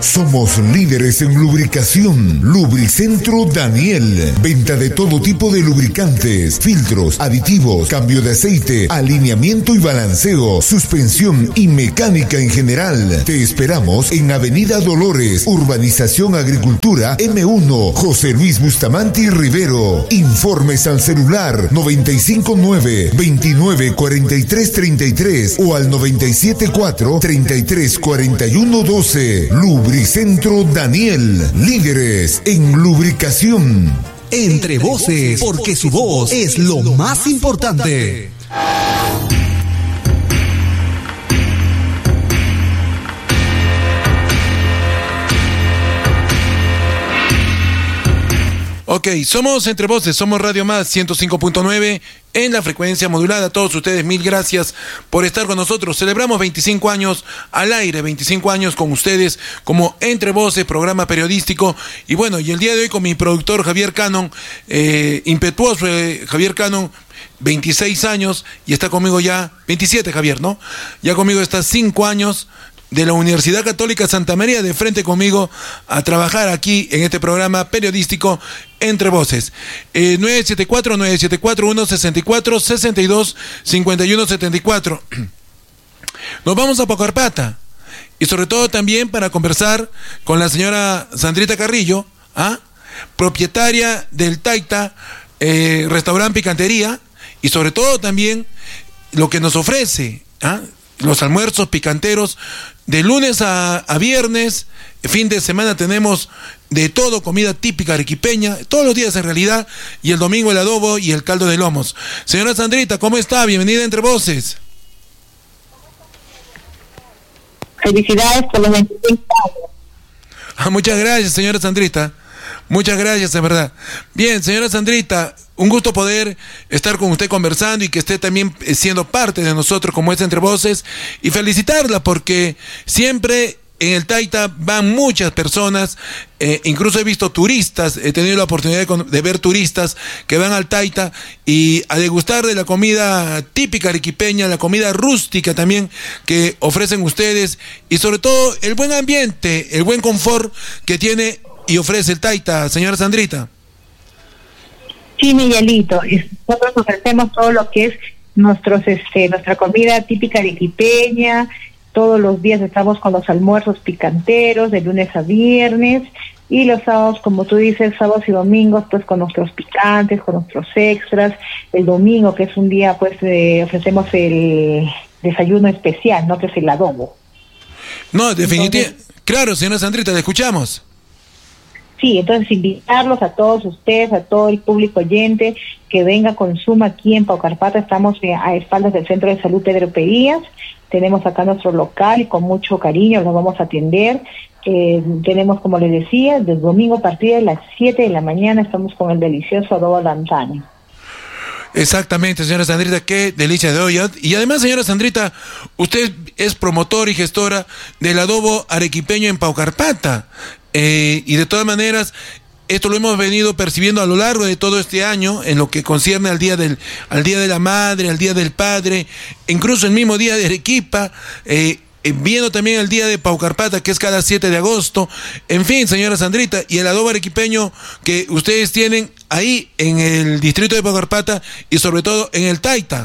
Somos líderes en lubricación. Lubricentro Daniel. Venta de todo tipo de lubricantes, filtros, aditivos, cambio de aceite, alineamiento y balanceo, suspensión y mecánica en general. Te esperamos en Avenida Dolores, Urbanización Agricultura M1, José Luis Bustamante y Rivero. Informes al celular 959-294333 o al 974-334112. Lubricentro Daniel, líderes en lubricación. Entre Voces, porque su voz es lo más importante. Ok, somos Entre Voces, somos Radio Más 105.9 en la frecuencia modulada. A todos ustedes, mil gracias por estar con nosotros. Celebramos 25 años al aire, 25 años con ustedes como Entre Voces, programa periodístico. Y bueno, y el día de hoy con mi productor Javier Cannon, impetuoso Javier Cannon, 26 años, y está conmigo ya, 27 Javier, ¿no? Ya conmigo está 5 años de la Universidad Católica Santa María, de frente conmigo a trabajar aquí en este programa periodístico Entre Voces. 974-164-62-51-74. Nos vamos a Paucarpata, y sobre todo también para conversar con la señora Sandrita Carrillo, propietaria del Taita Restaurante Picantería, y sobre todo también lo que nos ofrece, los almuerzos picanteros de lunes a viernes. Fin de semana tenemos de todo, comida típica arequipeña, todos los días en realidad, y el domingo el adobo y el caldo de lomos. Señora Sandrita, ¿cómo está? Bienvenida a Entre Voces. Felicidades por los 25 años. Muchas gracias, señora Sandrita. Muchas gracias, de verdad. Bien, señora Sandrita, un gusto poder estar con usted conversando y que esté también siendo parte de nosotros como es Entre Voces, y felicitarla porque siempre en el Taita van muchas personas, incluso he visto turistas, he tenido la oportunidad de ver turistas que van al Taita y a degustar de la comida típica arequipeña, la comida rústica también que ofrecen ustedes, y sobre todo el buen ambiente, el buen confort que tiene y ofrece el Taita, señora Sandrita. Sí, Miguelito, nosotros ofrecemos todo lo que es nuestra comida típica arequipeña. Todos los días estamos con los almuerzos picanteros de lunes a viernes, y los sábados, como tú dices, sábados y domingos, pues con nuestros picantes, con nuestros extras. El domingo, que es un día, pues ofrecemos el desayuno especial, ¿no? Que es el adobo. No, definitivamente. Claro, señora Sandrita, le escuchamos. Sí, entonces invitarlos a todos ustedes, a todo el público oyente, que venga, consuma aquí en Paucarpata. Estamos a espaldas del Centro de Salud Pedro Pedías. Tenemos acá nuestro local y con mucho cariño los vamos a atender. Tenemos, como les decía, desde domingo a partir de las 7 de la mañana estamos con el delicioso adobo lantaño. Exactamente, señora Sandrita, qué delicia de hoy. Y además, señora Sandrita, usted es promotora y gestora del adobo arequipeño en Paucarpata. Y de todas maneras, esto lo hemos venido percibiendo a lo largo de todo este año en lo que concierne al día de la madre, al día del padre, incluso el mismo día de Arequipa, viendo también el día de Paucarpata, que es cada 7 de agosto. En fin, señora Sandrita, y el adobo arequipeño que ustedes tienen ahí en el distrito de Paucarpata y sobre todo en el Taita.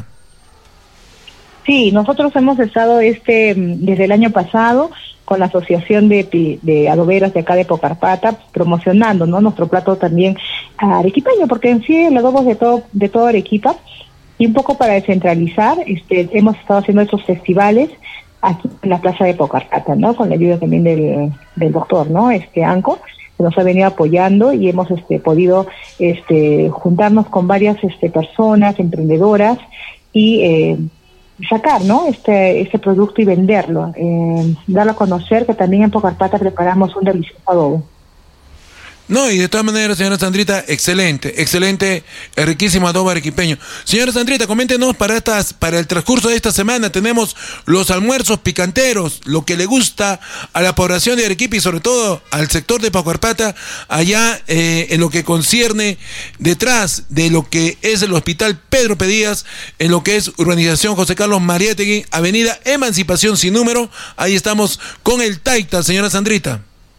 Sí, nosotros hemos estado desde el año pasado con la Asociación de Adoberas de acá de Paucarpata, promocionando, ¿no?, nuestro plato también arequipeño, porque en sí el adobo es de todo Arequipa, y un poco para descentralizar, hemos estado haciendo esos festivales aquí en la plaza de Paucarpata, ¿no?, con la ayuda también del doctor, ¿no?, Anco, que nos ha venido apoyando, y hemos podido juntarnos con varias personas, emprendedoras, y sacar, ¿no?, este producto y venderlo, darlo a conocer, que también en Paucarpata preparamos un delicioso adobo. No, y de todas maneras, señora Sandrita, excelente, riquísimo adobo arequipeño. Señora Sandrita, coméntenos para el transcurso de esta semana. Tenemos los almuerzos picanteros, lo que le gusta a la población de Arequipa y sobre todo al sector de Paucarpata, allá en lo que concierne detrás de lo que es el Hospital Pedro Pedías, en lo que es Urbanización José Carlos Mariátegui, Avenida Emancipación sin número. Ahí estamos con el Taita, señora Sandrita.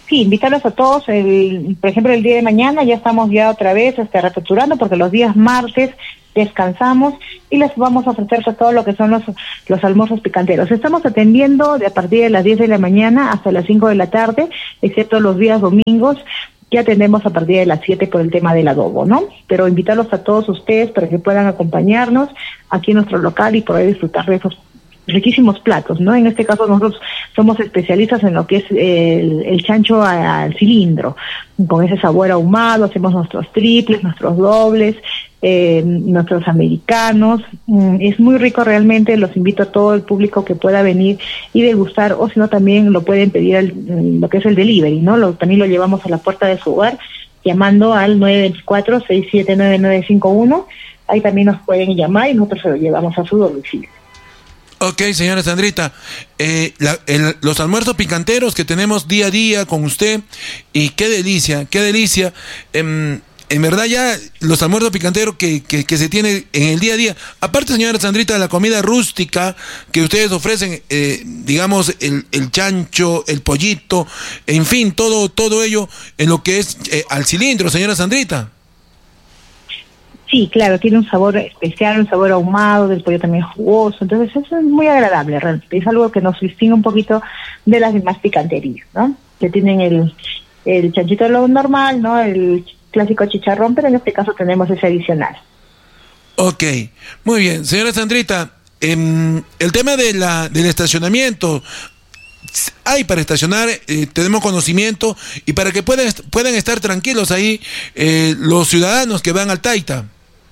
Sí, invitarlos a todos. Por ejemplo, el día de mañana ya estamos otra vez reestructurando, porque los días martes descansamos y les vamos a ofrecer todo lo que son los almuerzos picanteros. Estamos atendiendo a partir de las 10 de la mañana hasta las 5 de la tarde, excepto los días domingos, que atendemos a partir de las 7 por el tema del adobo, ¿no? Pero invitarlos a todos ustedes para que puedan acompañarnos aquí en nuestro local y poder disfrutar de esos riquísimos platos, ¿no? En este caso nosotros somos especialistas en lo que es el chancho al cilindro, con ese sabor ahumado. Hacemos nuestros triples, nuestros dobles, nuestros americanos. Es muy rico realmente. Los invito a todo el público que pueda venir y degustar, o si no también lo pueden pedir lo que es el delivery, ¿no? También lo llevamos a la puerta de su hogar llamando al 924-679951. Ahí también nos pueden llamar y nosotros se lo llevamos a su domicilio. Ok, señora Sandrita, los almuerzos picanteros que tenemos día a día con usted, y qué delicia, qué delicia. En verdad ya los almuerzos picanteros que se tiene en el día a día, aparte, señora Sandrita, de la comida rústica que ustedes ofrecen, digamos el chancho, el pollito, en fin, todo ello en lo que es al cilindro, señora Sandrita. Sí, claro, tiene un sabor especial, un sabor ahumado, del pollo también jugoso, entonces eso es muy agradable, realmente. Es algo que nos distingue un poquito de las demás picanterías, ¿no? Que tienen el chanchito lo normal, ¿no? El clásico chicharrón, pero en este caso tenemos ese adicional. Ok, muy bien. Señora Sandrita, el tema del estacionamiento, hay para estacionar, tenemos conocimiento, y para que puedan estar tranquilos ahí los ciudadanos que van al Taita.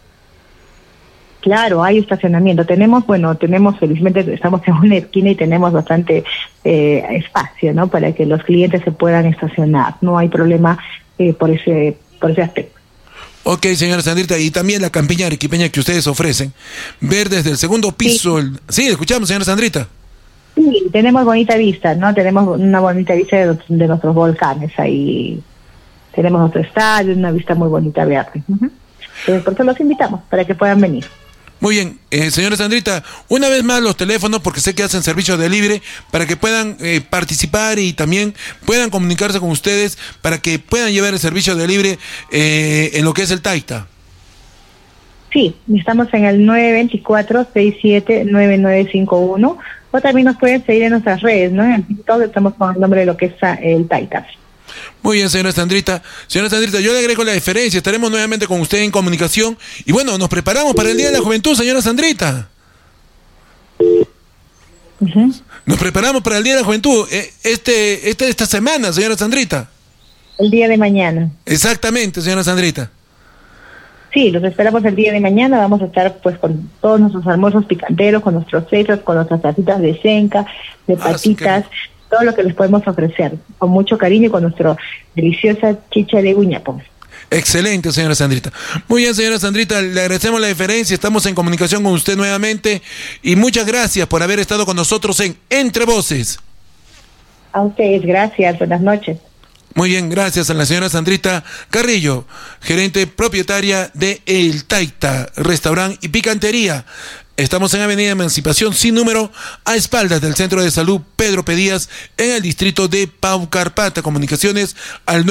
Claro, hay estacionamiento. Tenemos felizmente estamos en una esquina y tenemos bastante espacio, ¿no? Para que los clientes se puedan estacionar. No hay problema por ese aspecto. Ok, señora Sandrita, y también la campiña arequipeña que ustedes ofrecen, ver desde el segundo piso. Sí, escuchamos, señora Sandrita. Sí, tenemos bonita vista, ¿no? Tenemos una bonita vista de nuestros volcanes ahí. Tenemos nuestro estadio, una vista muy bonita verde. Entonces, por eso los invitamos, para que puedan venir. Muy bien, señora Sandrita, una vez más los teléfonos, porque sé que hacen servicio de libre, para que puedan participar y también puedan comunicarse con ustedes, para que puedan llevar el servicio de libre en lo que es el Taita. Sí, estamos en el 924-679951, o también nos pueden seguir en nuestras redes, ¿no? En TikTok estamos con el nombre de lo que es el Taita. Muy bien, señora Sandrita. Señora Sandrita, yo le agrego la diferencia. Estaremos nuevamente con usted en comunicación. Y bueno, nos preparamos para el Día de la Juventud, señora Sandrita. Nos preparamos para el Día de la Juventud. Esta semana, señora Sandrita. El día de mañana. Exactamente, señora Sandrita. Sí, los esperamos el día de mañana. Vamos a estar pues con todos nuestros almuerzos picanteros, con nuestros cetros, con nuestras tacitas de senca, de patitas. Todo lo que les podemos ofrecer, con mucho cariño y con nuestra deliciosa chicha de guiñapo. Excelente, señora Sandrita. Muy bien, señora Sandrita, le agradecemos la diferencia, estamos en comunicación con usted nuevamente, y muchas gracias por haber estado con nosotros en Entre Voces. A ustedes, gracias, buenas noches. Muy bien, gracias a la señora Sandrita Carrillo, gerente propietaria de El Taita, restaurante y picantería. Estamos en Avenida Emancipación sin número, a espaldas del Centro de Salud Pedro Pedías, en el distrito de Paucarpata. Comunicaciones al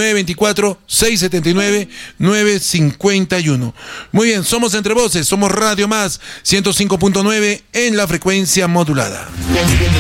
924-679-951. Muy bien, somos Entre Voces, somos Radio Más 105.9 en la frecuencia modulada.